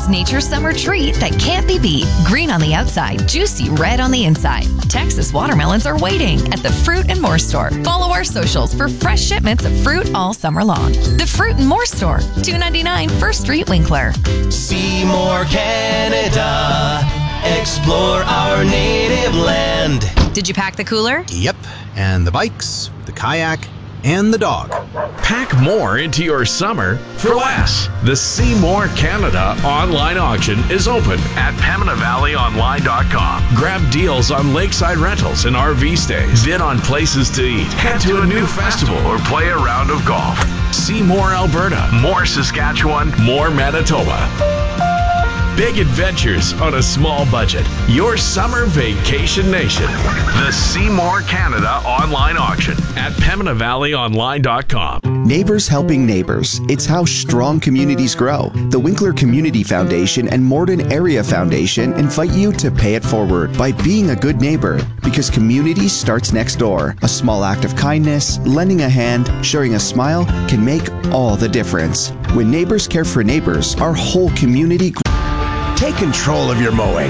It's nature's summer treat that can't be beat. Green on the outside, juicy red on the inside. Texas watermelons are waiting at the Fruit and More Store. Follow our socials for fresh shipments of fruit all summer long. The Fruit and More Store, 299 First Street, Winkler. Seymour, Canada. Explore our native land. Did you pack the cooler? Yep, and the bikes, the kayak, and the dog. Pack more into your summer for less. The Seymour Canada online auction is open at PeminaValleyOnline.com. Grab deals on lakeside rentals and RV stays. Bid on places to eat. Head to a new festival or play a round of golf. See more Alberta, more Saskatchewan, more Manitoba. Big adventures on a small budget. Your summer vacation nation. The Seymour Canada online auction at PeminaValleyOnline.com. Neighbors helping neighbors. It's how strong communities grow. The Winkler Community Foundation and Morden Area Foundation invite you to pay it forward by being a good neighbor, because community starts next door. A small act of kindness, lending a hand, sharing a smile can make all the difference. When neighbors care for neighbors, our whole community grows. Take control of your mowing.